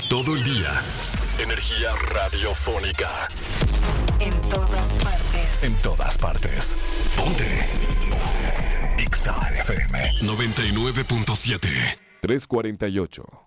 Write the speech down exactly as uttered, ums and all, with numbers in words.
Todo el día. Energía radiofónica. En todas partes. En todas partes. Ponte. Ponte. Exa F M noventa y nueve punto siete. tres cuarenta y ocho.